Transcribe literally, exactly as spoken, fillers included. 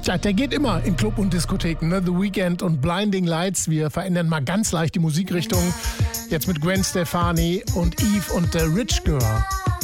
Tja, der geht immer in Club und Diskotheken, ne? The Weeknd und Blinding Lights. Wir verändern mal ganz leicht die Musikrichtung. Jetzt mit Gwen Stefani und Eve und The Rich Girl.